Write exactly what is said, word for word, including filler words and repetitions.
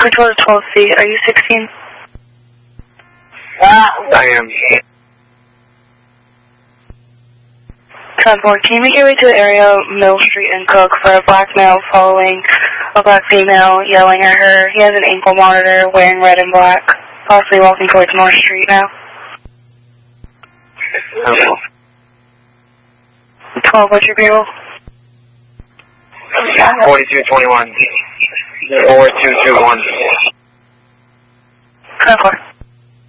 Control to twelve C, are you sixteen? Uh, I am. ten four, can you make your way to the area of Mill Street and Cook for a black male following a black female, yelling at her? He has an ankle monitor, wearing red and black, possibly walking towards North Street now. twelve, what's your bureau? forty-two twenty-one. four two two one. ten four.